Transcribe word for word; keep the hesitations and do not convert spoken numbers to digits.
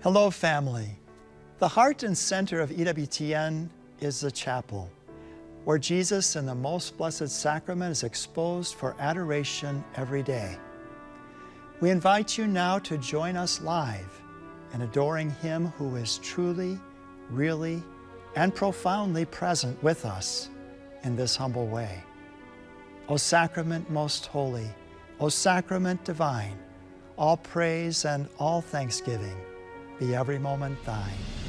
Hello, family. The heart and center of E W T N is the chapel, where Jesus in the Most Blessed Sacrament is exposed for adoration every day. We invite you now to join us live in adoring Him who is truly, really, and profoundly present with us in this humble way. O Sacrament most holy, O Sacrament divine, all praise and all thanksgiving be every moment thine.